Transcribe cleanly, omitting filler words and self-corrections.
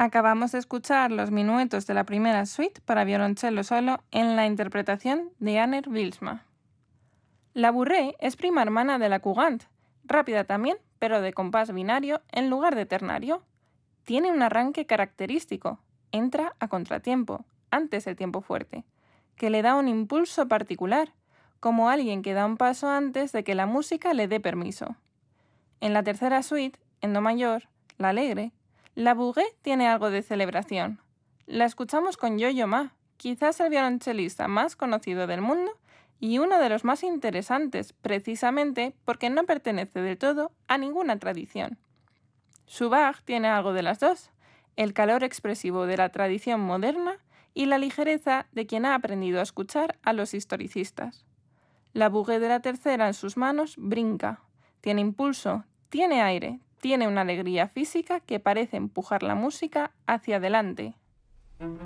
Acabamos de escuchar los minuetos de la primera suite para violonchelo solo en la interpretación de Anner Wilsma. La bourrée es prima hermana de la courante, rápida también, pero de compás binario en lugar de ternario. Tiene un arranque característico, entra a contratiempo, antes del tiempo fuerte, que le da un impulso particular, como alguien que da un paso antes de que la música le dé permiso. En la tercera suite, en do mayor, la alegre, la bourrée tiene algo de celebración. La escuchamos con Yo-Yo Ma, quizás el violonchelista más conocido del mundo y uno de los más interesantes, precisamente porque no pertenece del todo a ninguna tradición. Su Bach tiene algo de las dos, el calor expresivo de la tradición moderna y la ligereza de quien ha aprendido a escuchar a los historicistas. La bourrée de la tercera en sus manos brinca, tiene impulso, tiene aire, tiene una alegría física que parece empujar la música hacia adelante.